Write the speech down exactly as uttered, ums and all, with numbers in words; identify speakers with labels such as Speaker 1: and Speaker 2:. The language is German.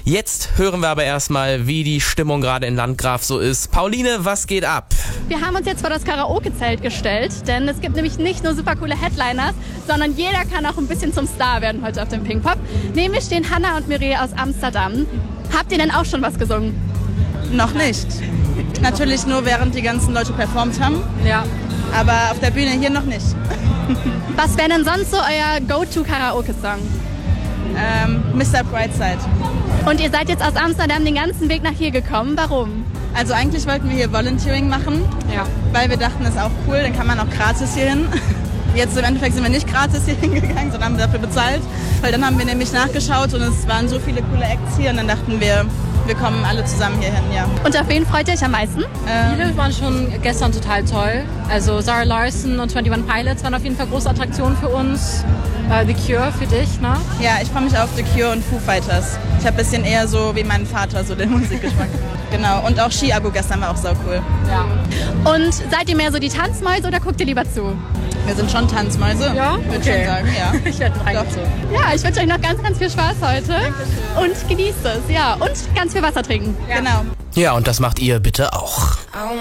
Speaker 1: Jetzt hören wir aber erstmal, wie die Stimmung gerade in Landgraf so ist. Pauline, was geht ab?
Speaker 2: Wir haben uns jetzt vor das Karaoke-Zelt gestellt, denn es gibt nämlich nicht nur super coole Headliners, sondern jeder kann auch ein bisschen zum Star werden heute auf dem Pinkpop. Neben mir stehen Hannah und Mireille aus Amsterdam. Habt ihr denn auch schon was gesungen?
Speaker 3: Noch nicht. Natürlich nur, während die ganzen Leute performt haben.
Speaker 2: Ja.
Speaker 3: Aber auf der Bühne hier noch nicht.
Speaker 2: Was wäre denn sonst so euer Go-To-Karaoke-Song?
Speaker 3: Ähm, Mister Brightside.
Speaker 2: Und ihr seid jetzt aus Amsterdam den ganzen Weg nach hier gekommen. Warum?
Speaker 3: Also eigentlich wollten wir hier Volunteering machen,
Speaker 2: Ja.
Speaker 3: weil wir dachten, das ist auch cool, dann kann man auch gratis hier hin. Jetzt im Endeffekt sind wir nicht gratis hier hingegangen, sondern haben dafür bezahlt. Weil dann haben wir nämlich nachgeschaut und es waren so viele coole Acts hier und dann dachten wir, wir kommen alle zusammen hier hin, ja.
Speaker 2: Und auf wen freut ihr euch am meisten?
Speaker 3: Ähm,
Speaker 4: Viele waren schon gestern total toll. Also Zara Larsson und einundzwanzig Pilots waren auf jeden Fall große Attraktionen für uns. Uh, The Cure für dich, ne?
Speaker 3: ja, ich freue mich auf The Cure und Foo Fighters. Ich habe ein bisschen eher so wie mein Vater, so den Musikgeschmack. Genau, und auch Ski-Abu gestern war auch sau cool.
Speaker 4: Ja.
Speaker 2: Und seid ihr mehr so die Tanzmäuse oder guckt ihr lieber zu?
Speaker 3: Wir sind schon Tanzmäuse,
Speaker 4: Ja?
Speaker 3: würde
Speaker 4: Okay.
Speaker 3: schon sagen, ja.
Speaker 4: Ich werde reingezogen.
Speaker 2: Ja, ich wünsche euch noch ganz, ganz viel Spaß heute. Und genießt es, ja. Und ganz viel Wasser trinken.
Speaker 3: Genau.
Speaker 1: Ja, und das macht ihr bitte auch.